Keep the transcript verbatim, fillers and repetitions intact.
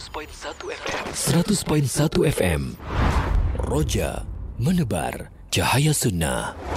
seratus perpuluhan satu F M. seratus perpuluhan satu F M. Roja menebar cahaya sunnah.